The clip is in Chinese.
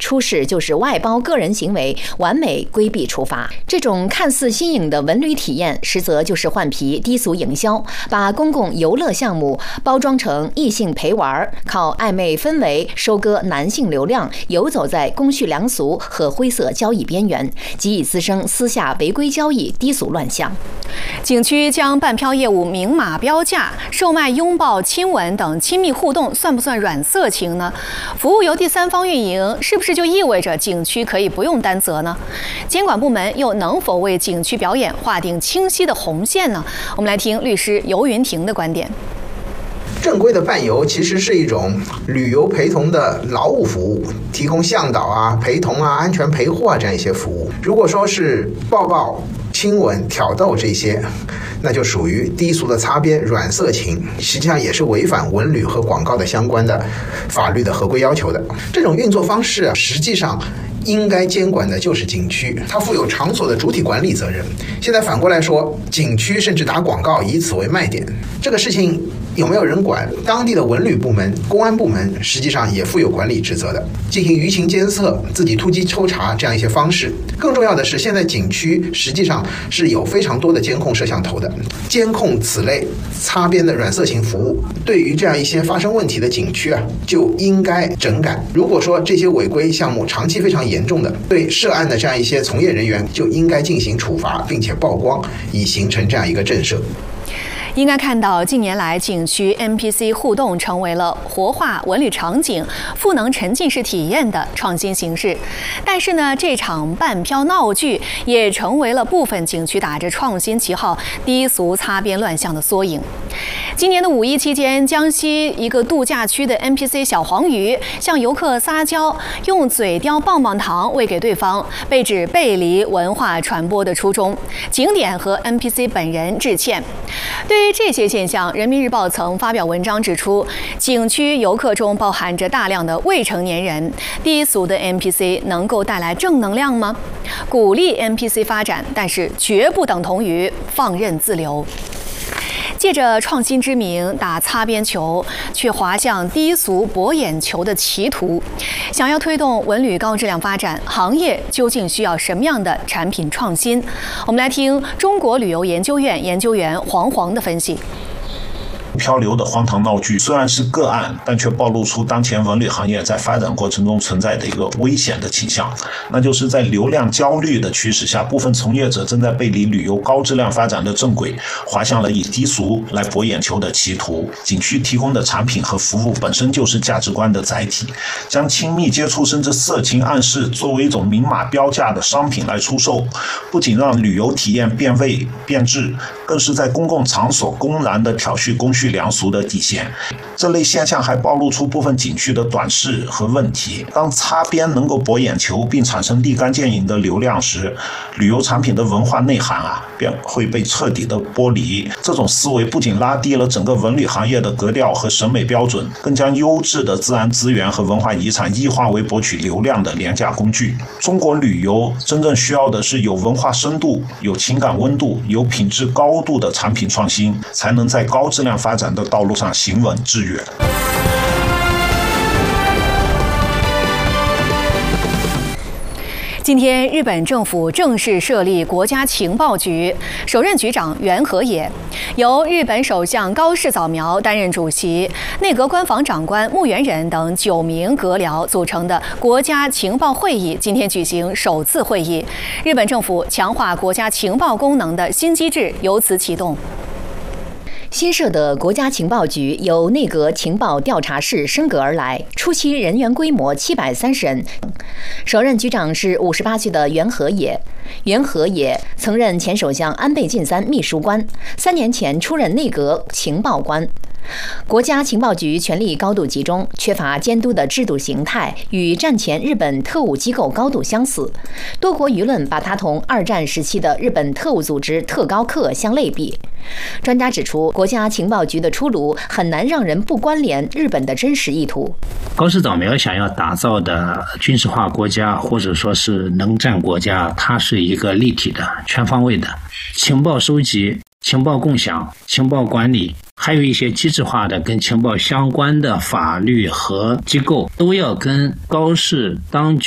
出事就是外包个人行为，完美规避处罚。这种看似新颖的文旅体验，实则就是换皮低俗营销，把公共游乐项目包装成异性陪玩，靠暧昧氛围收割男性流量，游走在公序良俗和灰色交易边缘，极易滋生私下违规交易、低俗乱象。 景区将办票业务明码标价，售卖拥抱、亲吻等亲密互动，算不算软色情呢？服务由第三方运营，是不是就意味着景区可以不用担责呢？监管部门又能否为景区表演划定清晰的红线呢？我们来听律师游云婷的观点。 正规的伴游其实是一种旅游陪同的劳务服务，提供向导啊、陪同啊、安全陪护啊这样一些服务。如果说是抱抱、亲吻、挑逗这些，那就属于低俗的擦边、软色情，实际上也是违反文旅和广告的相关的法律的合规要求的。这种运作方式啊，实际上应该监管的就是景区，它负有场所的主体管理责任。现在反过来说，景区甚至打广告以此为卖点，这个事情有没有人管？当地的文旅部门、公安部门实际上也负有管理职责的，进行舆情监测、自己突击抽查这样一些方式。更重要的是，现在景区实际上是有非常多的监控摄像头的，监控此类擦边的软色情服务，对于这样一些发生问题的景区啊，就应该整改。如果说这些违规项目长期非常严重的，对涉案的这样一些从业人员就应该进行处罚，并且曝光，以形成这样一个震慑。 应该看到，近年来景区 NPC 互动成为了活化文旅场景、赋能沉浸式体验的创新形式。但是呢，这场办票闹剧也成为了部分景区打着创新旗号、低俗擦边乱象的缩影。今年的5·1期间，江西一个度假区的 NPC 小黄鱼向游客撒娇，用嘴叼棒棒糖喂给对方，被指背离文化传播的初衷，景点和 NPC 本人致歉。对于这些现象，人民日报曾发表文章指出，景区游客中包含着大量的未成年人，低俗的 NPC 能够带来正能量吗？鼓励 NPC 发展，但是绝不等同于放任自流。借着创新之名打擦边球，却滑向低俗博眼球的歧途。想要推动文旅高质量发展，行业究竟需要什么样的产品创新？我们来听中国旅游研究院研究员黄黄的分析。 漂流的荒唐闹剧虽然是个案，但却暴露出当前文旅行业在发展过程中存在的一个危险的倾向，那就是在流量焦虑的驱使下，部分从业者正在背离旅游高质量发展的正轨，滑向了以低俗来博眼球的歧途。景区提供的产品和服务本身就是价值观的载体，将亲密接触甚至色情暗示作为一种明码标价的商品来出售，不仅让旅游体验变味变质，更是在公共场所公然的挑衅公序良俗的底线。这类现象还暴露出部分景区的短视和问题。当擦边能够博眼球并产生立竿见影的流量时，旅游产品的文化内涵便会被彻底的剥离。这种思维不仅拉低了整个文旅行业的格调和审美标准，更将优质的自然资源和文化遗产异化为博取流量的廉价工具。中国旅游真正需要的是有文化深度、有情感温度、有品质高度的产品创新，才能在高质量发展的道路上行稳致远。 今天，日本政府正式设立国家情报局，首任局长原和也，由日本首相高市早苗担任主席，内阁官房长官木原忍等9名阁僚组成的国家情报会议今天举行首次会议，日本政府强化国家情报功能的新机制由此启动。 新设的国家情报局由内阁情报调查室升格而来，初期人员规模730人。首任局长是58岁的原和也。原和也曾任前首相安倍晋三秘书官，3年前出任内阁情报官。国家情报局权力高度集中，缺乏监督的制度形态，与战前日本特务机构高度相似。多国舆论把它同2战时期的日本特务组织特高课相类比。专家指出，国家情报局的出炉很难让人不关联日本的真实意图。 高市早苗想要打造的军事化国家，或者说是能战国家，它是一个立体的、全方位的情报收集、情报共享、情报管理，还有一些机制化的跟情报相关的法律和机构，都要跟高市当局